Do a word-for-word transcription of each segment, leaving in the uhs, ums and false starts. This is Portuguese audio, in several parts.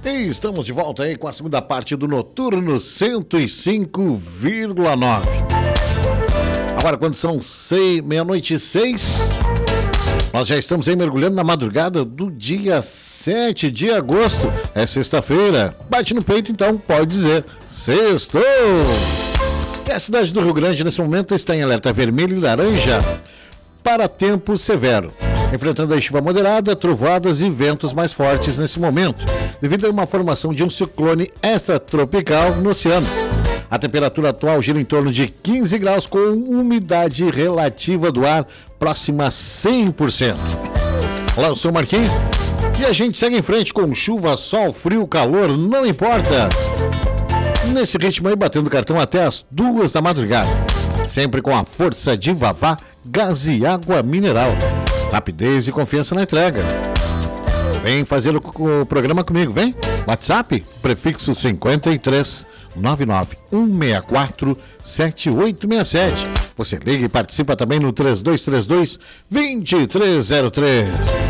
E estamos de volta aí com a segunda parte do Noturno cento e cinco vírgula nove. Agora, quando são seis, meia-noite e seis, nós já estamos aí mergulhando na madrugada do dia sete de agosto. É sexta-feira. Bate no peito, então, pode dizer. Sextou! E a cidade do Rio Grande, nesse momento, está em alerta vermelho e laranja para tempo severo, enfrentando a chuva moderada, trovoadas e ventos mais fortes nesse momento, devido a uma formação de um ciclone extratropical no oceano. A temperatura atual gira em torno de quinze graus, com umidade relativa do ar próxima a cem por cento. Olá, eu sou o Marquinhos e a gente segue em frente com chuva, sol, frio, calor, não importa. Nesse ritmo aí, batendo cartão até as duas da madrugada, sempre com a força de Vavá Gás e Água Mineral. Rapidez e confiança na entrega. Vem fazer o, o programa comigo, vem? WhatsApp, prefixo cinquenta e três, nove nove um seis quatro, sete oito seis sete. Você liga e participa também no três dois três dois, dois três zero três.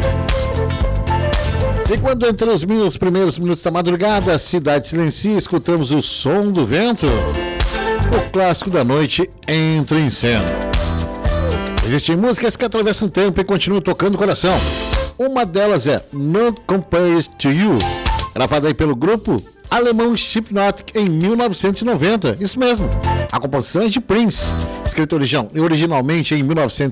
E quando entre os meus primeiros minutos da madrugada, a cidade silencia, escutamos o som do vento, o clássico da noite entra em cena. Existem músicas que atravessam o tempo e continuam tocando o coração. Uma delas é Not Compares to You, gravada aí pelo grupo alemão Hypnotic em mil novecentos e noventa. Isso mesmo, a composição é de Prince, escrita originalmente em mil novecentos